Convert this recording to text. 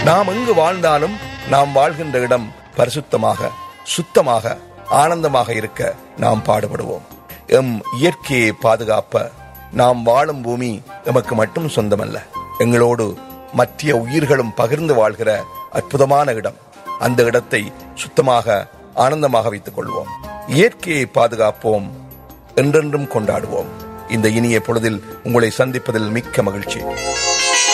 நாம் எங்கு வாழ்ந்தாலும் நாம் வாழ்கின்ற இடம் பரிசுத்தமாக, சுத்தமாக, ஆனந்தமாக இருக்க நாம் பாடுபடுவோம். எம் இயற்கையை பாதுகாப்ப நாம் வாழும் பூமி எமக்கு மட்டும் சொந்தமல்ல, எங்களோடு மற்ற உயிர்களும் பகிர்ந்து வாழ்கிற அற்புதமான இடம். அந்த இடத்தை சுத்தமாக, ஆனந்தமாக வைத்துக் கொள்வோம். இயற்கையை பாதுகாப்போம், என்றென்றும் கொண்டாடுவோம். இந்த இனிய பொழுதில் உங்களை சந்திப்பதில் மிக்க மகிழ்ச்சி.